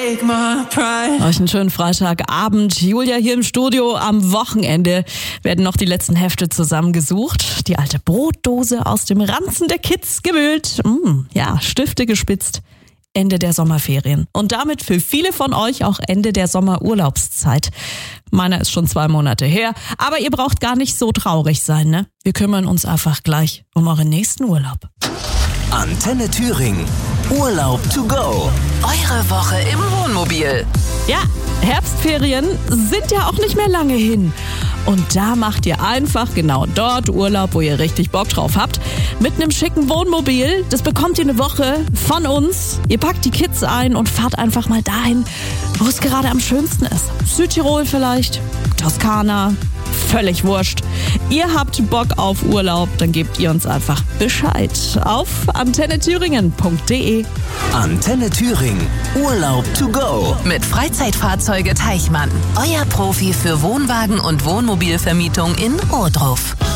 take my pride. Euch einen schönen Freitagabend. Julia hier im Studio. Am Wochenende werden noch die letzten Hefte zusammengesucht. Die alte Brotdose aus dem Ranzen der Kids gewühlt. Stifte gespitzt. Ende der Sommerferien. Und damit für viele von euch auch Ende der Sommerurlaubszeit. Meiner ist schon 2 Monate her, aber ihr braucht gar nicht so traurig sein, ne? Wir kümmern uns einfach gleich um euren nächsten Urlaub. Antenne Thüringen. Urlaub to go. Eure Woche im Wohnmobil. Ja, Herbstferien sind ja auch nicht mehr lange hin. Und da macht ihr einfach genau dort Urlaub, wo ihr richtig Bock drauf habt. Mit einem schicken Wohnmobil. Das bekommt ihr eine Woche von uns. Ihr packt die Kids ein und fahrt einfach mal dahin, wo es gerade am schönsten ist. Südtirol vielleicht, Toskana, völlig wurscht. Ihr habt Bock auf Urlaub, dann gebt ihr uns einfach Bescheid auf antennethüringen.de. Antenne Thüringen. Urlaub to go. Mit Freizeitfahrzeuge Teichmann. Euer Profi für Wohnwagen und Wohnmobilvermietung in Ohrdruf.